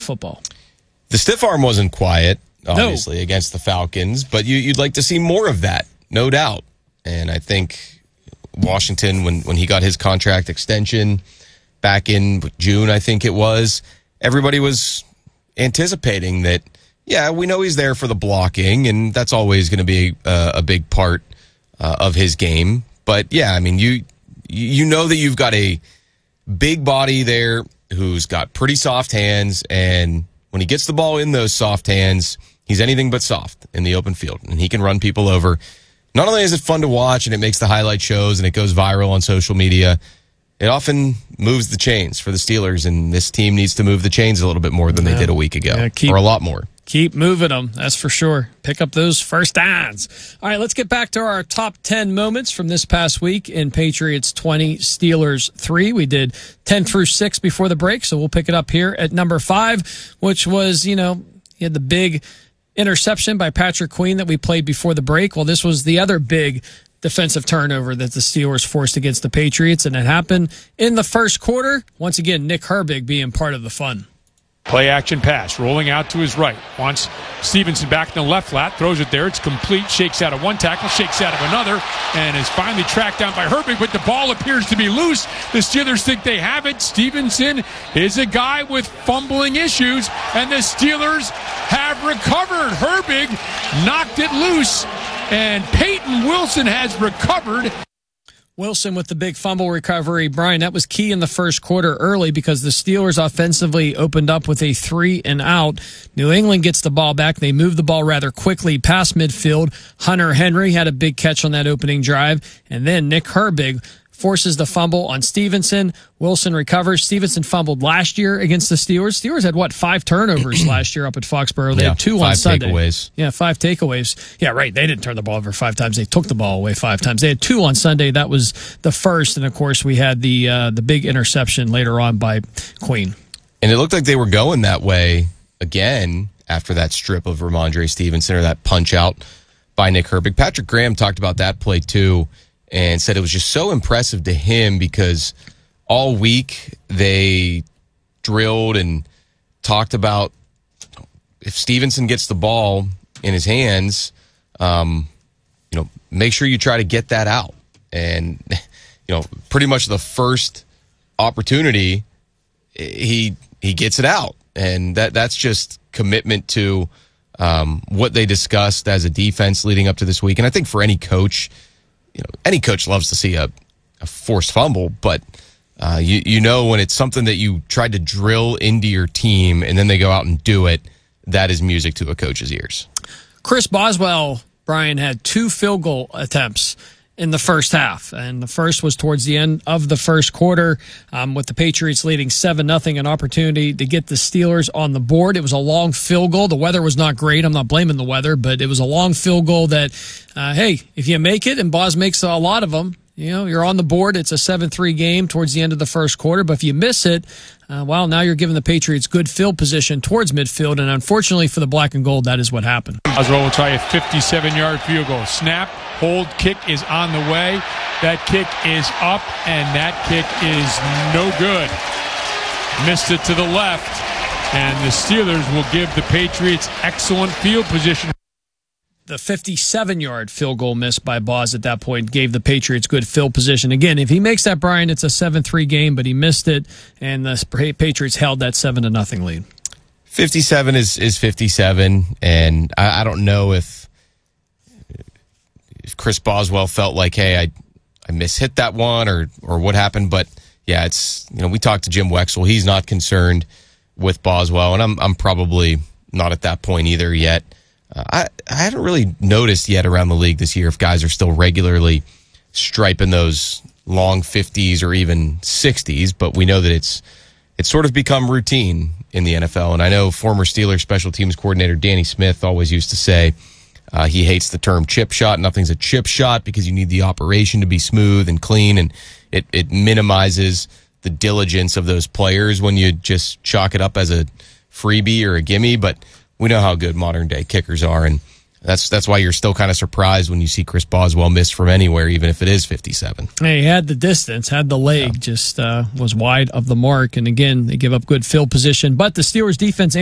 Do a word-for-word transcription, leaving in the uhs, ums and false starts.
football. The stiff arm wasn't quiet, obviously, no. against the Falcons, but you, you'd like to see more of that, no doubt. And I think Washington, when, when he got his contract extension back in June, I think it was, everybody was anticipating that, yeah, we know he's there for the blocking, and that's always going to be uh, a big part uh, of his game. But, yeah, I mean, you you know that you've got a big body there who's got pretty soft hands, and when he gets the ball in those soft hands, he's anything but soft in the open field, and he can run people over. Not only is it fun to watch, and it makes the highlight shows, and it goes viral on social media, it often moves the chains for the Steelers, and this team needs to move the chains a little bit more than yeah. they did a week ago, yeah, keep, or a lot more. Keep moving them, that's for sure. Pick up those first downs. All right, let's get back to our top ten moments from this past week in Patriots twenty, Steelers three. We did ten through six before the break, so we'll pick it up here at number five, which was, you know, you had the big interception by Patrick Queen that we played before the break. Well, this was the other big defensive turnover that the Steelers forced against the Patriots, and it happened in the first quarter. Once again, Nick Herbig being part of the fun. Play action pass, rolling out to his right. Wants Stevenson back in the left flat, throws it there. It's complete, shakes out of one tackle, shakes out of another, and is finally tracked down by Herbig, but the ball appears to be loose. The Steelers think they have it. Stevenson is a guy with fumbling issues, and the Steelers have recovered. Herbig knocked it loose, and Peyton Wilson has recovered. Wilson with the big fumble recovery. Brian, that was key in the first quarter early because the Steelers offensively opened up with a three and out. New England gets the ball back. They move the ball rather quickly past midfield. Hunter Henry had a big catch on that opening drive. And then Nick Herbig forces the fumble on Stevenson. Wilson recovers. Stevenson fumbled last year against the Steelers. Steelers had, what, five turnovers last year up at Foxborough. They yeah, had two five on Sunday. Takeaways. Yeah, five takeaways. Yeah, right. They didn't turn the ball over five times. They took the ball away five times. They had two on Sunday. That was the first. And, of course, we had the uh, the big interception later on by Queen. And it looked like they were going that way again after that strip of Ramondre Stevenson or that punch out by Nick Herbig. Patrick Graham talked about that play, too, and said it was just so impressive to him because all week they drilled and talked about if Stevenson gets the ball in his hands, um, you know, make sure you try to get that out. And, you know, pretty much the first opportunity, he he gets it out. And that that's just commitment to um, what they discussed as a defense leading up to this week. And I think for any coach, you know, any coach loves to see a, a forced fumble, but uh, you you know when it's something that you tried to drill into your team and then they go out and do it, that is music to a coach's ears. Chris Boswell, Brian, had two field goal attempts in the first half, and the first was towards the end of the first quarter um, with the Patriots leading seven nothing, an opportunity to get the Steelers on the board. It was a long field goal. The weather was not great. I'm not blaming the weather, but it was a long field goal that, uh, hey, if you make it, and Boz makes a lot of them, you know, you're on the board. It's a seven three game towards the end of the first quarter, but if you miss it, uh, well, now you're giving the Patriots good field position towards midfield, and unfortunately for the black and gold, that is what happened. Oswald will try a fifty-seven-yard field goal. Snap, hold, kick is on the way. That kick is up, and that kick is no good. Missed it to the left, and the Steelers will give the Patriots excellent field position. The fifty-seven-yard field goal missed by Boz at that point gave the Patriots good field position. Again, if he makes that, Brian, it's a seven three game, but he missed it, and the Patriots held that seven to nothing lead. fifty-seven is, is fifty-seven, and I, I don't know if if Chris Boswell felt like, hey, I I mishit that one or or what happened, but yeah, it's, you know, we talked to Jim Wexell. He's not concerned with Boswell, and I'm I'm probably not at that point either yet. Uh, I, I haven't really noticed yet around the league this year if guys are still regularly striping those long fifties or even sixties, but we know that it's it's sort of become routine in the N F L. And I know former Steelers special teams coordinator Danny Smith always used to say uh, he hates the term chip shot. Nothing's a chip shot because you need the operation to be smooth and clean, and it, it minimizes the diligence of those players when you just chalk it up as a freebie or a gimme, but we know how good modern-day kickers are, and That's that's why you're still kind of surprised when you see Chris Boswell miss from anywhere, even if it is fifty-seven. He had the distance, had the leg, yeah. just uh, was wide of the mark. And again, they give up good field position. But the Steelers defense